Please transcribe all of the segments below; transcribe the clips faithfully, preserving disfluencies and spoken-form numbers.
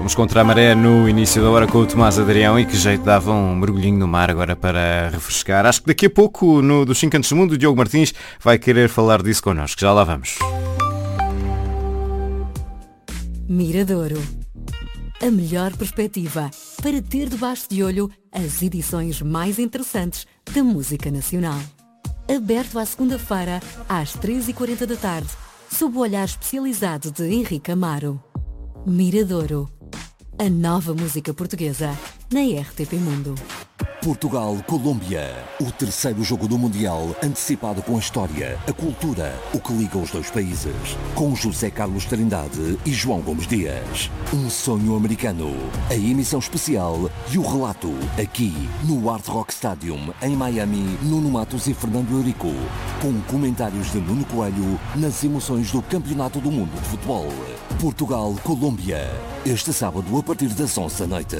Fomos contra a maré no início da hora com o Tomás Adrião e que jeito dava um mergulhinho no mar agora para refrescar. Acho que daqui a pouco, no dos cinco Cantos do Mundo, o Diogo Martins vai querer falar disso connosco. Já lá vamos. Miradouro. A melhor perspectiva para ter debaixo de olho as edições mais interessantes da música nacional. Aberto à segunda-feira, às treze e quarenta da tarde, sob o olhar especializado de Henrique Amaro. Miradouro. A nova música portuguesa na R T P Mundo. Portugal-Colômbia, o terceiro jogo do Mundial, antecipado com a história, a cultura, o que liga os dois países, com José Carlos Trindade e João Gomes Dias. Um sonho americano, a emissão especial e o relato, aqui no Hard Rock Stadium, em Miami, Nuno Matos e Fernando Eurico, com comentários de Nuno Coelho nas emoções do Campeonato do Mundo de Futebol. Portugal-Colômbia, este sábado a partir das onze da noite.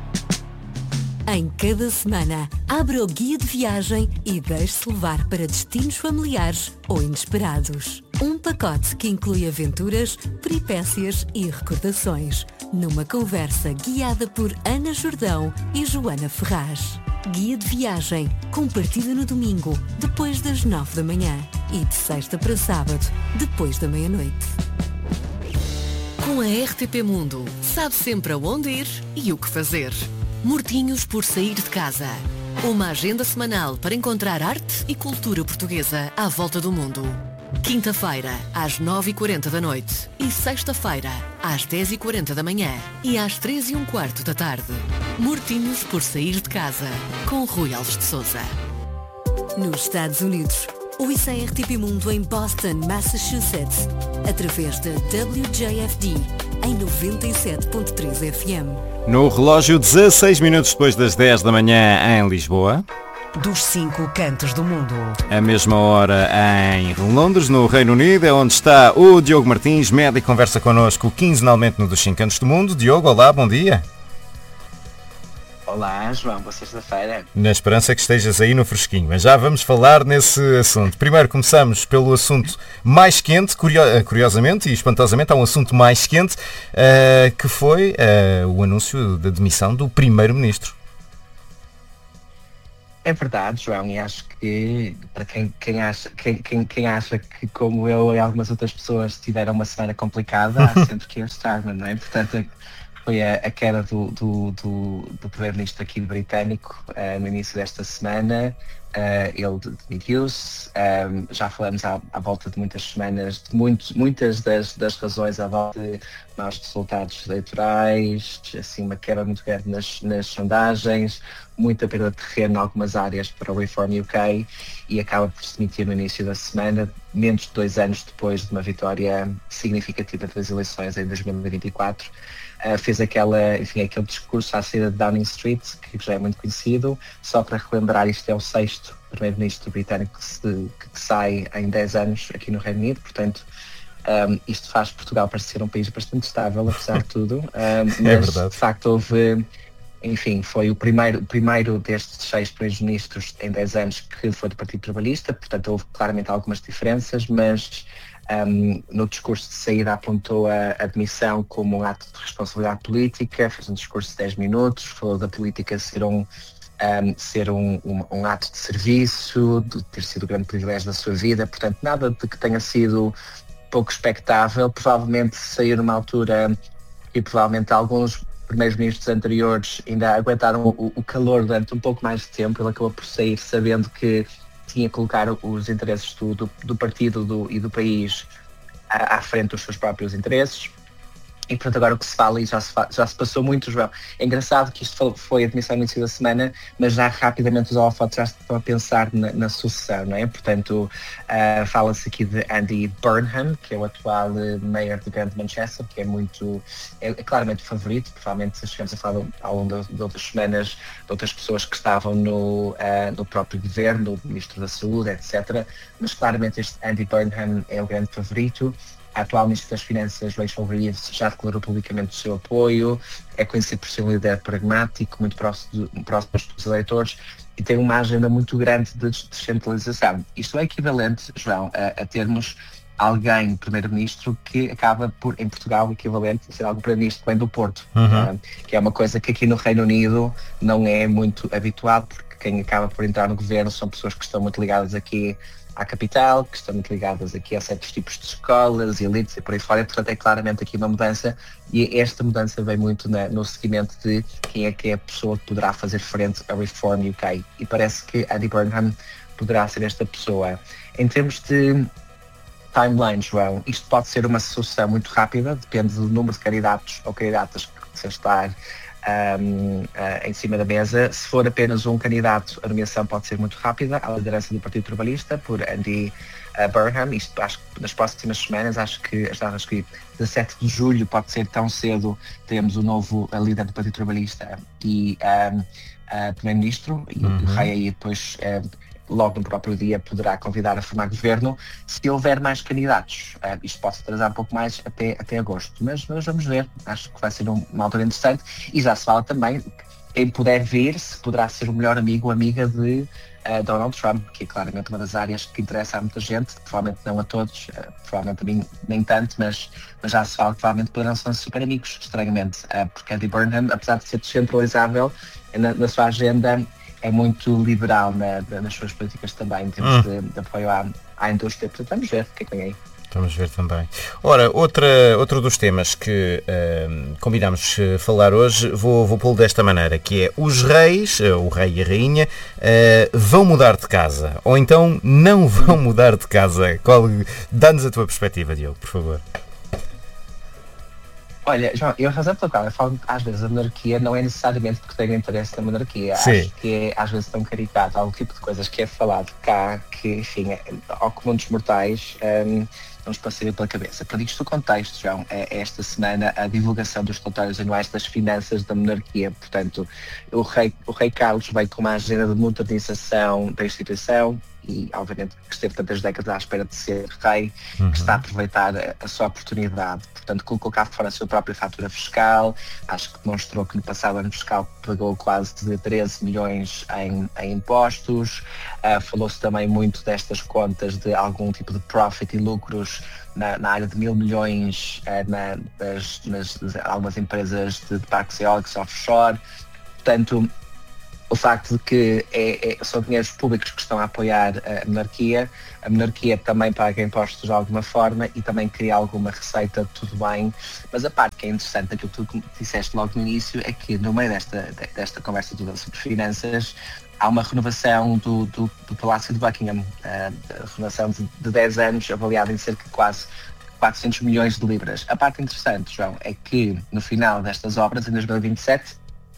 Em cada semana, abra o guia de viagem e deixe-se levar para destinos familiares ou inesperados. Um pacote que inclui aventuras, peripécias e recordações, numa conversa guiada por Ana Jordão e Joana Ferraz. Guia de viagem, com partida no domingo, depois das nove da manhã e de sexta para sábado, depois da meia-noite. Com a R T P Mundo, sabe sempre aonde ir e o que fazer. Mortinhos por sair de casa. Uma agenda semanal para encontrar arte e cultura portuguesa à volta do mundo. Quinta-feira, às nove e quarenta da noite. E sexta-feira, às dez e quarenta da manhã. E às treze e um quarto da tarde. Mortinhos por sair de casa. Com Rui Alves de Sousa. Nos Estados Unidos, ouça a R T P Mundo em Boston, Massachusetts, através da W J F D, em noventa e sete ponto três F M. No relógio, dezasseis minutos depois das dez da manhã em Lisboa. Dos cinco cantos do mundo. A mesma hora em Londres, no Reino Unido, é onde está o Diogo Martins, médico, e conversa connosco quinzenalmente no Dos cinco Cantos do Mundo. Diogo, olá, bom dia. Olá, João, boa sexta-feira. Na esperança que estejas aí no fresquinho, mas já vamos falar nesse assunto. Primeiro começamos pelo assunto mais quente, curio- curiosamente e espantosamente há um assunto mais quente, uh, que foi uh, o anúncio da demissão do Primeiro-Ministro. É verdade, João, e acho que para quem, quem, acha, quem, quem, quem acha que, como eu e algumas outras pessoas, tiveram uma semana complicada, há sempre que estar, não é? Portanto, foi a, a queda do, do, do, do primeiro-ministro aqui britânico uh, no início desta semana. Uh, ele demitiu-se. Um, já falamos à, à volta de muitas semanas de muito, muitas das, das razões à volta de maus resultados eleitorais, assim, uma queda muito grande nas, nas sondagens, muita perda de terreno em algumas áreas para o Reform U K, e acaba por se demitir no início da semana, menos de dois anos depois de uma vitória significativa das eleições em dois mil e vinte e quatro. Uh, fez aquela, enfim, aquele discurso à saída de Downing Street, que já é muito conhecido. Só para relembrar, isto é o sexto primeiro-ministro britânico que, se, que, que sai em dez anos aqui no Reino Unido, portanto um, isto faz Portugal parecer um país bastante estável, apesar de tudo. Um, mas, é verdade. De facto, houve, enfim, foi o primeiro, o primeiro destes seis primeiros-ministros em dez anos que foi do Partido Trabalhista, portanto houve claramente algumas diferenças, mas Um, no discurso de saída apontou a admissão como um ato de responsabilidade política, fez um discurso de dez minutos, falou da política ser um, um, ser um, um, um ato de serviço, de ter sido o grande privilégio da sua vida, portanto nada de que tenha sido pouco expectável. Provavelmente saiu numa altura e provavelmente alguns primeiros ministros anteriores ainda aguentaram o, o calor durante um pouco mais de tempo. Ele acabou por sair sabendo que tinha que colocar os interesses do, do, do partido do, e do país à, à frente dos seus próprios interesses. E portanto agora o que se fala, e já se, fa- já se passou muito, João, é engraçado que isto foi admissão no início da semana, mas já rapidamente os holofotes já estão a pensar na, na sucessão, não é? Portanto, uh, fala-se aqui de Andy Burnham, que é o atual uh, mayor de Grande Manchester, que é muito, é, é claramente favorito. Provavelmente chegamos a falar ao longo de, de outras semanas de outras pessoas que estavam no, uh, no próprio governo, o Ministro da Saúde, etcétera. Mas claramente este Andy Burnham é o grande favorito. A atual Ministra das Finanças, Rachel Reeves, já declarou publicamente o seu apoio, é conhecido por ser um líder pragmático, muito próximo, de, próximo dos eleitores, e tem uma agenda muito grande de descentralização. Isto é equivalente, João, a, a termos alguém, primeiro-ministro, que acaba por, em Portugal, o equivalente a ser algum primeiro-ministro que vem do Porto, Uhum. uh, que é uma coisa que aqui no Reino Unido não é muito habitual, porque quem acaba por entrar no governo são pessoas que estão muito ligadas aqui à capital, que estão muito ligadas aqui a certos tipos de escolas, elites e por aí fora, e, portanto é claramente aqui uma mudança, e esta mudança vem muito na, no seguimento de quem é que é a pessoa que poderá fazer frente ao Reform U K, e parece que Andy Burnham poderá ser esta pessoa. Em termos de timeline, João, isto pode ser uma sucessão muito rápida, depende do número de candidatos ou candidatas que se estar um, uh, em cima da mesa. Se for apenas um candidato, a nomeação pode ser muito rápida à liderança do Partido Trabalhista por Andy uh, Burnham. Isto acho que nas próximas semanas, acho que as datas que dezassete de julho pode ser tão cedo, temos o novo uh, líder do Partido Trabalhista e um, uh, primeiro-ministro, e Uhum. o rei aí depois uh, logo no próprio dia poderá convidar a formar governo. Se houver mais candidatos, uh, isto pode se atrasar um pouco mais até, até agosto, mas, mas vamos ver, acho que vai ser um, uma altura interessante, e já se fala também, quem puder vir, se poderá ser o melhor amigo ou amiga de uh, Donald Trump, que é claramente uma das áreas que interessa a muita gente, provavelmente não a todos, uh, provavelmente a mim nem tanto, mas, mas já se fala que provavelmente poderão ser super amigos, estranhamente, uh, porque Andy Burnham, apesar de ser descentralizável na, na sua agenda, é muito liberal na, nas suas políticas também, em termos hum. de, de apoio à, à indústria. Portanto, vamos ver o que é que vem aí. Vamos ver também. Ora, outra, outro dos temas que uh, combinámos uh, falar hoje, vou, vou pô-lo desta maneira, que é os reis, uh, o rei e a rainha, uh, vão mudar de casa, ou então não vão mudar de casa. Qual, dá-nos a tua perspectiva, Diogo, por favor. Olha, João, eu a razão pela qual eu falo que às vezes a monarquia não é necessariamente porque tenho interesse na monarquia. Sim. Acho que é às vezes tão caricato, algum tipo de coisas que é falado cá, que enfim, é, ao comum dos mortais, um, não nos passei pela cabeça. Para isto o contexto, João, é esta semana a divulgação dos relatórios anuais das finanças da monarquia. Portanto, o rei, o rei Carlos veio com uma agenda de modernização da instituição, e obviamente que esteve tantas décadas à espera de ser rei, Uhum. que está a aproveitar a, a sua oportunidade. Portanto, colocou cá fora a sua própria fatura fiscal, acho que demonstrou que no passado ano fiscal pagou quase de treze milhões em, em impostos. Uh, falou-se também muito destas contas de algum tipo de profit e lucros na, na área de mil milhões uh, na, das, nas, nas, algumas empresas de, de parques eólicos offshore. Portanto, o facto de que é, é, são dinheiros públicos que estão a apoiar a monarquia, a monarquia também paga impostos de alguma forma e também cria alguma receita, tudo bem, mas a parte que é interessante, aquilo que tu disseste logo no início, é que no meio desta, desta conversa toda sobre finanças, há uma renovação do, do, do Palácio de Buckingham, uh, renovação de, de dez anos, avaliada em cerca de quase quatrocentos milhões de libras. A parte interessante, João, é que no final destas obras, em dois mil e vinte e sete,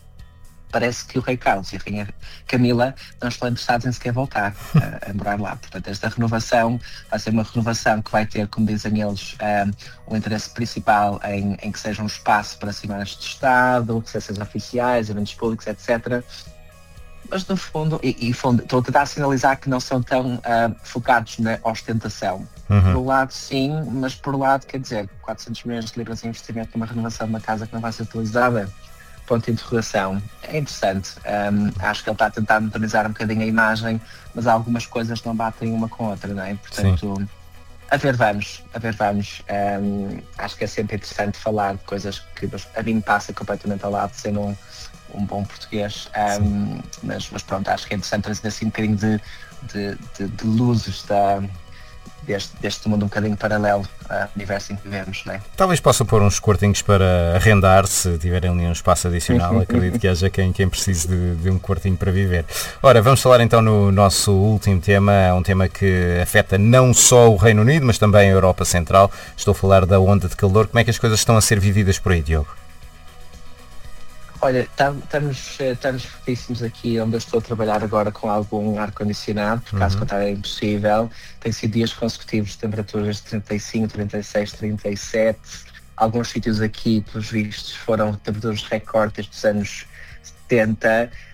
parece que o rei Carlos e a rainha Camila não estão interessados em sequer voltar a, a morar lá. Portanto, esta renovação vai ser uma renovação que vai ter, como dizem eles, um, um interesse principal em, em que seja um espaço para cerimónias de Estado, sessões oficiais, eventos públicos, etcétera. Mas no fundo, e, e fundo, estou a tentar sinalizar que não são tão uh, focados na ostentação. Uhum. Por um lado sim, mas por um lado, quer dizer, quatrocentos milhões de libras em investimento numa renovação de uma casa que não vai ser utilizada, ponto de interrogação. É interessante. Um, acho que ele está a tentar modernizar um bocadinho a imagem, mas algumas coisas não batem uma com a outra, não é? Portanto, sim. a ver vamos, a ver vamos. Um, acho que é sempre interessante falar de coisas que a mim passa completamente ao lado, sendo um, um bom português. Um, mas, mas pronto, acho que é interessante trazer assim um bocadinho de, de, de, de luzes da... Deste, deste mundo um bocadinho paralelo ao universo em que vivemos, não é? Talvez possam pôr uns quartinhos para arrendar, se tiverem ali um espaço adicional. Acredito que haja quem, quem precise de, de um quartinho para viver. Ora, vamos falar então no nosso último tema, um tema que afeta não só o Reino Unido, mas também a Europa Central. Estou a falar da onda de calor. Como é que as coisas estão a ser vividas por aí, Diogo? Olha, estamos, estamos fortíssimos aqui onde eu estou a trabalhar agora com algum ar-condicionado, por caso uhum. contrário é impossível. Tem sido dias consecutivos de temperaturas de trinta e cinco, trinta e seis, trinta e sete. Alguns sítios aqui, pelos vistos, foram temperaturas recorde desde os anos setenta.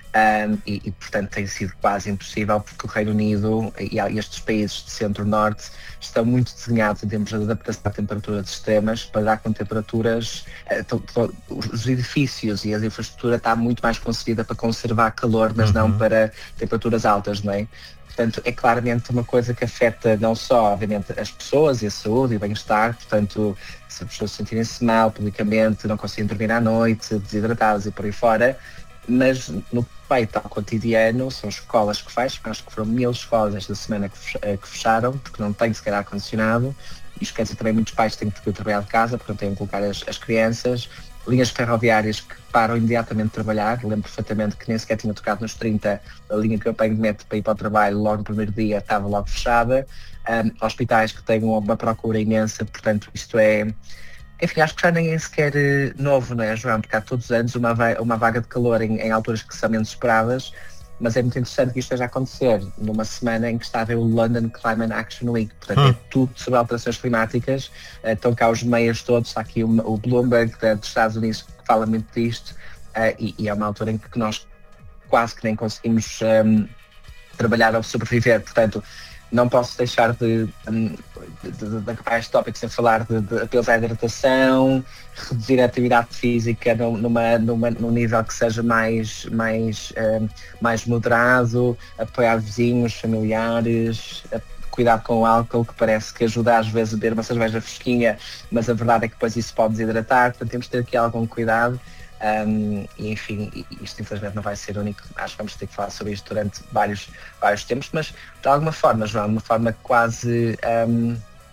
Um, e, e, portanto, tem sido quase impossível porque o Reino Unido e estes países de centro-norte estão muito desenhados em termos de adaptação a temperaturas extremas para dar com temperaturas, uh, os edifícios e a infraestrutura está muito mais concebida para conservar calor, mas uhum. não para temperaturas altas, não é? Portanto, é claramente uma coisa que afeta não só, obviamente, as pessoas e a saúde e o bem-estar, portanto, se as pessoas sentirem-se mal publicamente, não conseguem dormir à noite, desidratadas e por aí fora, mas no peito ao cotidiano são escolas que fecham, acho que foram mil escolas esta semana que fecharam, porque não têm sequer ar-condicionado, e isto quer dizer também muitos pais têm que trabalhar de casa, porque não têm que colocar as, as crianças, linhas ferroviárias que param imediatamente de trabalhar, lembro perfeitamente que nem sequer tinha tocado nos trinta, a linha que eu apanho de metro para ir para o trabalho logo no primeiro dia estava logo fechada, um, hospitais que têm uma procura imensa, portanto isto é... Enfim, acho que já nem é sequer novo, não é, João? Porque há todos os anos uma, va- uma vaga de calor em, em alturas que são menos esperadas, mas é muito interessante que isto esteja a acontecer numa semana em que está a haver o London Climate Action Week, portanto hum. é tudo sobre alterações climáticas, uh, estão cá os meios todos, está aqui o, o Bloomberg da, dos Estados Unidos que fala muito disto, uh, e, e é uma altura em que nós quase que nem conseguimos um, trabalhar ou sobreviver, portanto não posso deixar de, de, de, de acabar este tópico sem falar de, de apelos à hidratação, reduzir a atividade física numa, numa, num nível que seja mais, mais, um, mais moderado, apoiar vizinhos, familiares, cuidado com o álcool, que parece que ajuda às vezes a beber uma cerveja fresquinha, mas a verdade é que depois isso pode desidratar, portanto temos de ter aqui algum cuidado. Um, e enfim, isto infelizmente não vai ser o único, acho que vamos ter que falar sobre isto durante vários, vários tempos, mas de alguma forma, João, de uma forma quase, um,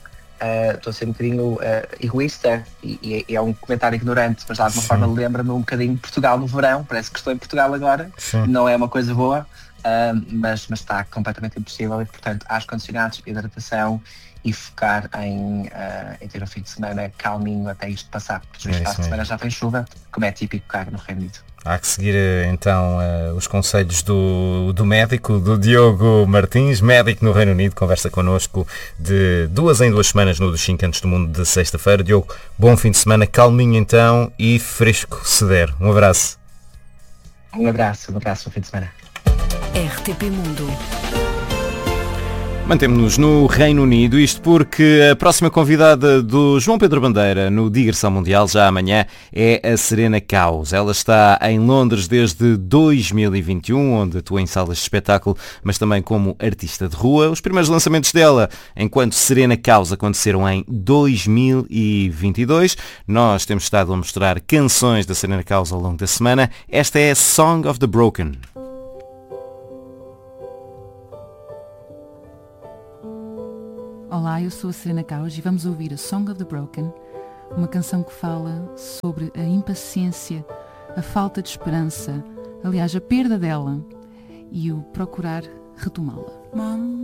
uh, estou a ser um bocadinho uh, egoísta e, e é um comentário ignorante, mas de alguma Sim. forma lembra-me um bocadinho de Portugal no verão, parece que estou em Portugal agora, Sim. não é uma coisa boa, uh, mas, mas está completamente impossível e portanto ar-condicionados, hidratação e focar em, uh, em ter um fim de semana calminho até isto passar, porque este fim de semana já tem chuva, como é típico cá no Reino Unido. Há que seguir então os conselhos do, do médico, do Diogo Martins, médico no Reino Unido, conversa connosco de duas em duas semanas no dos cinco Cantos do Mundo de sexta-feira. Diogo, bom fim de semana, calminho então e fresco se der. Um abraço. Um abraço, um abraço, bom fim de semana. R T P Mundo. Mantemos-nos no Reino Unido, isto porque a próxima convidada do João Pedro Bandeira no Digressão Mundial, já amanhã, é a Serena Caus. Ela está em Londres desde dois mil e vinte e um, onde atua em salas de espetáculo, mas também como artista de rua. Os primeiros lançamentos dela, enquanto Serena Caus, aconteceram em dois mil e vinte e dois. Nós temos estado a mostrar canções da Serena Caus ao longo da semana. Esta é Song of the Broken. Olá, eu sou a Serena Caus e vamos ouvir a Song of the Broken, uma canção que fala sobre a impaciência, a falta de esperança, aliás, a perda dela e o procurar retomá-la.